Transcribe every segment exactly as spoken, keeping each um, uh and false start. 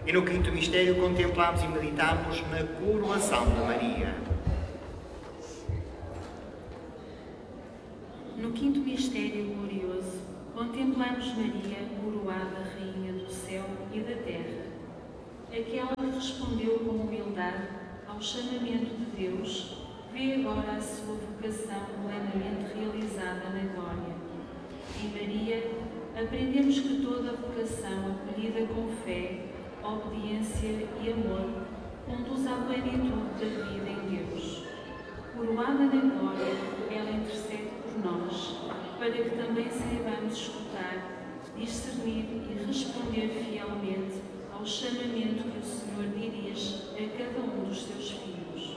E no quinto mistério contemplamos e meditamos na coroação de Maria. No quinto mistério glorioso, contemplamos Maria, coroada Rainha do céu e da terra. Aquela que respondeu com humildade ao chamamento de Deus, vê agora a sua vocação plenamente realizada na glória. Em Maria, aprendemos que toda vocação acolhida com fé, obediência e amor conduz à plenitude da vida em Deus. Coroada na glória, ela intercede por nós, para que também saibamos escutar, discernir e responder fielmente ao chamamento que o Senhor dirige a cada um dos seus filhos.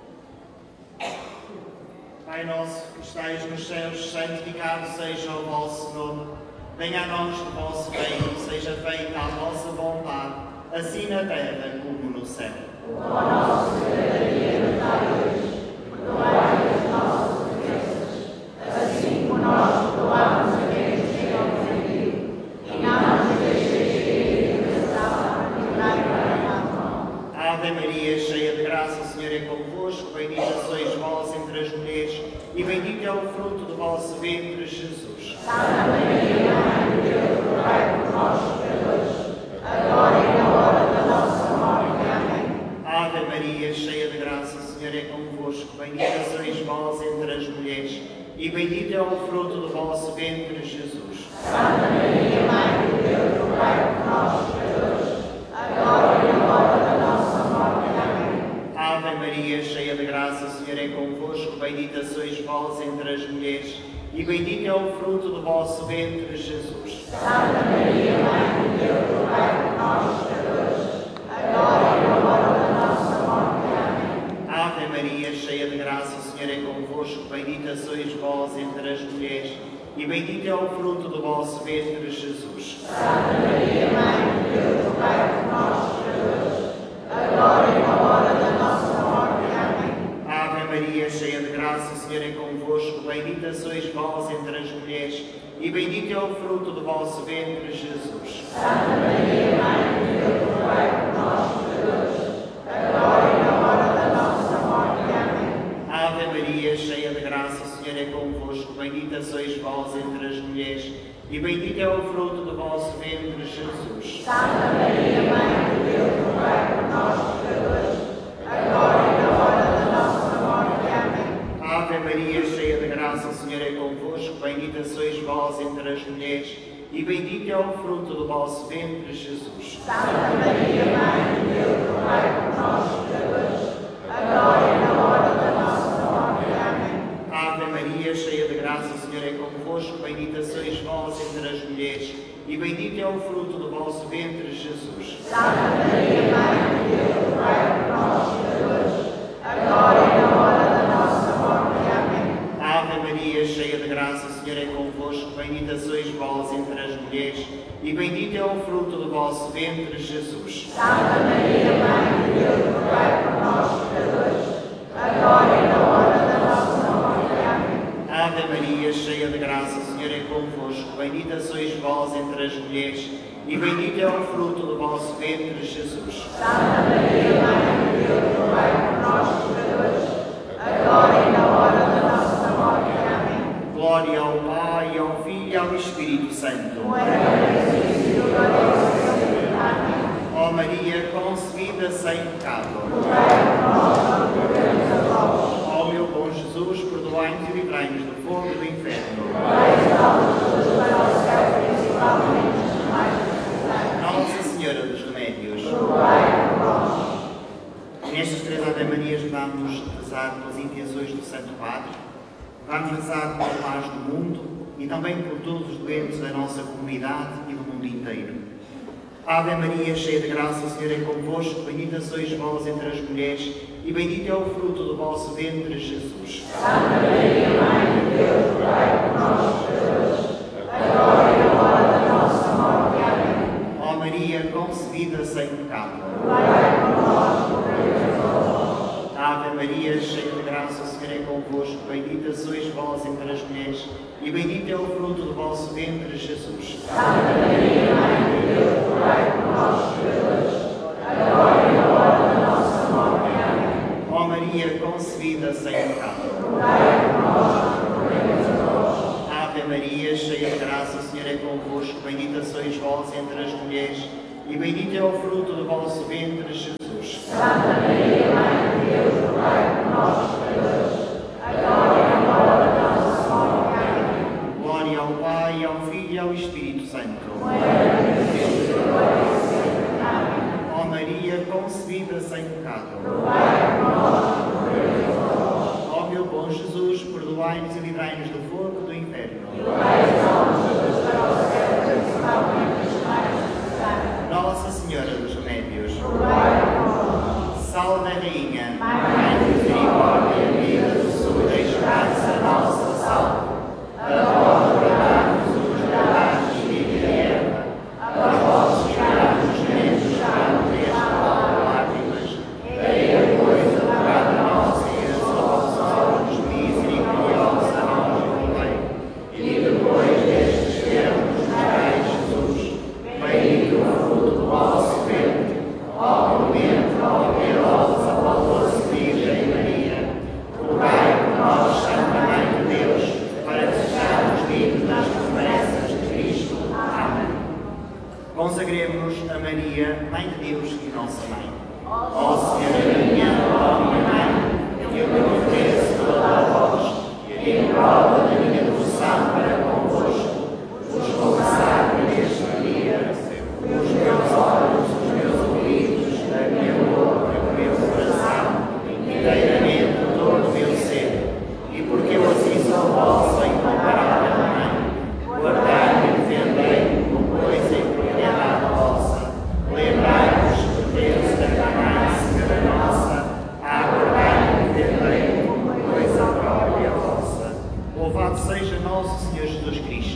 Pai nosso que estais nos céus, santificado seja o vosso nome. Venha a nós o vosso reino, seja feita a vossa vontade, assim na terra como no céu. O pão nosso de cada dia nos dai hoje. Perdoai as nossas ofensas, assim como nós perdoamos a quem nos tem ofendido. E não nos deixeis cair em tentação, e livrai-nos do mal. Ave Maria, cheia de graça, o Senhor é convosco. Bendita sois vós entre as mulheres, e bendito é o fruto do vosso ventre, Jesus. Santa Maria, Mãe de Deus, rogai por nós, pecadores, agora e na hora da nossa morte. Amém. Ave Maria, cheia de graça, o Senhor é convosco. Bendita sois vós entre as mulheres, e bendito é o fruto do vosso ventre, Jesus. Santa Maria, Mãe de Deus, rogai por nós, pecadores, agora e na hora da nossa morte. Amém. Ave Maria, cheia de graça, o Senhor é convosco. Bendita sois vós entre as mulheres, e bendito é o fruto do vosso ventre, Jesus. Santa Maria, Mãe de Deus, rogai por nós, pecadores, agora e na hora da nossa morte. Amém. Ave Maria, cheia de graça, o Senhor é convosco. Bendita sois vós entre as mulheres, e bendito é o fruto do vosso ventre, Jesus. Santa Maria, Mãe de Deus, rogai por nós, pecadores, agora e na hora da nossa morte. Amém. Ave Maria, cheia de graça, o Senhor é convosco. Bendita sois vós entre as mulheres, e bendito é o fruto do vosso ventre, Jesus. Santa Maria, Mãe de Deus, rogai por nós, pecadores, agora e na hora da nossa morte. Amém. Ave Maria, cheia de graça, o Senhor é convosco. Bendita sois vós entre as mulheres, e bendito é o fruto do vosso ventre, Jesus. Santa Maria, Mãe de Deus, rogai por nós, pecadores, agora e na hora da nossa morte. Amém. Ave Maria, cheia de graça, o Senhor é convosco. Bendita sois vós entre as mulheres, e bendito é o fruto do vosso ventre, Jesus. Santa Maria, Mãe de Deus, rogai por nós, pecadores, agora e na hora da nossa morte. Amém. Ave Maria, cheia de graça, o Senhor é convosco. Bendita sois vós entre as mulheres, e bendito é o fruto do vosso ventre, Jesus. Santa Maria, Mãe de Deus, rogai por nós, pecadores, agora e na hora da nossa morte. Amém. Ave Maria, cheia de graça, o Senhor é convosco. Bendita sois vós entre as mulheres, e bendito é o fruto do vosso ventre, Jesus. Santa Maria, Mãe de Deus, rogai por nós, pecadores, agora e na hora da nossa morte. Amém. Ave Maria, cheia de graça, o Senhor é convosco. Bendita sois vós entre as mulheres, e bendito é o fruto do vosso ventre, Jesus. Santa Maria, Mãe de Deus, rogai por nós, pecadores, agora e na hora da nossa morte. Amém. Glória ao Pai, ao Filho e ao Espírito Santo. Como era no princípio, agora e sempre. Amém. Ó Maria, concebida sem pecado. Rogai por nós, que recorremos a vós. Ó meu bom Jesus, perdoai-nos e livrai-nos do fogo do inferno. Rogai as almas todas para o céu, principalmente as mais necessitadas. Nossa Senhora dos Remédios. Rogai por nós. Nestas três Ave Marias vamos rezar pelas intenções do Santo Padre, vamos rezar pela paz do mundo e também por todos os doentes da nossa comunidade e do mundo inteiro. Ave Maria, cheia de graça, o Senhor é convosco. Bendita sois vós entre as mulheres, e bendito é o fruto do vosso ventre, Jesus. Santa Maria, Mãe de Deus, rogai por nós, pecadores, agora e na hora da nossa morte. Amém. Ó Maria, concebida sem pecado. Rogai por nós, que recorremos a vós. Ave Maria, cheia de graça, o Senhor é convosco. Bendita sois vós entre as mulheres, e bendito é o fruto do vosso ventre, Jesus. Santa Maria, Mãe de Deus, rogai por nós, pecadores, entre as mulheres, e bendito é o fruto do vosso ventre, Jesus. Santa Maria, Mãe de Deus, rogai por nós, pecadores, agora e na hora da nossa morte. Amém. Glória ao Pai, ao Filho e ao Espírito Santo. Como era no princípio, agora e sempre. Amém. Ó Maria, concebida sem pecado. Rogai por nós, pecadores. Ó meu bom Jesus, perdoai-nos e livrai-nos do fogo do inferno. Levai as almas todas para o céu, principalmente as mais necessitadas. Nossa Senhora dos Remédios, Rogai por nós. Salve a Rainha, Mãe de misericórdia, vida, doçura e esperança, nossa salve. A vós bradamos os verdades de vida e erva, a vós chegamos os momentos chaves desta hora, lágrimas, daí pois advogada nossa e a vossos olhos misericordiosa nós volvei. E depois destes termos morais, Jesus, bendito o fruto do vosso ventre, ó clemente, ó piedosa, ó doce Virgem Maria, rogai por nós, Santa Mãe de Deus, para que sejamos dignos das promessas de Cristo. Amém. consagremos-nos a Maria, Mãe de Deus e Nossa Mãe. Ó Senhora minha, ó minha Mãe, eu me ofereço toda a vós, e em prova da minha devoção para convosco, vos consagro neste dia os meus olhos, os meus ouvidos, a minha boca, o meu coração, inteiramente todo o meu ser, e porque eu assim sou vossa incomparável Mãe, guardai-me e defendei-me como coisa e propriedade vossa, lembrai-vos que Deus derramai-se cada nossa, aguardai-me e defendei-me como coisa própria vossa. Louvado seja nosso Senhor Jesus Cristo.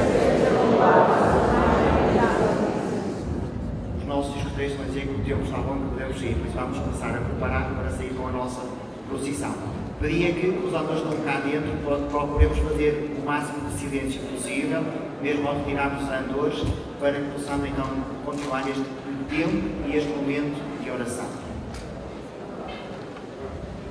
Os nossos escuteiros vão dizer que o tempo está bom, que podemos sair, por isso vamos começar a preparar para sair com a nossa procissão. Pedia que os atores que estão cá dentro procuremos fazer o máximo de silêncio possível, mesmo ao retirarmos os andores, para que possamos então continuar este tempo e este momento de oração.